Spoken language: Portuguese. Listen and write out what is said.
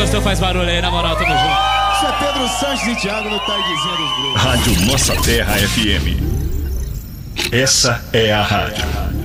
gostou faz barulho aí, na moral, tamo junto. Isso é Pedro Sanches e Thiago no Tardezinha dos Blues. Rádio Nossa Terra FM. Essa é a rádio.